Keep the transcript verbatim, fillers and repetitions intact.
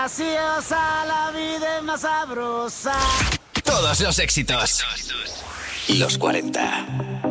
graciosa, la vida es más sabrosa. Todos los éxitos. Los cuarenta.